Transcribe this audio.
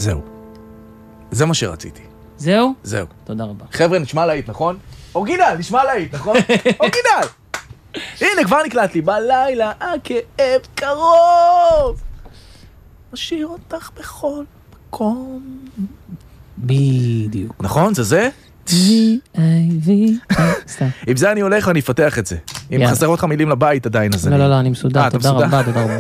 זהו. זה מה שרציתי. זהו? זהו. תודה רבה. חבר'ה, נשמע להיט, נכון? אורגינל, נשמע להיט, נכון? אורגינל! הנה, כבר נקלט לי. בלילה, הכאב קרוב. משאיר אותך בכל מקום. בדיוק. נכון? זה זה? סתם. עם זה אני הולך ואני אפתח את זה. אם יאללה. חסר אותך מילים לבית עדיין, אז לא, לא, לא, אני מסודר. אתה תודה מסודר? רבה, תודה רבה.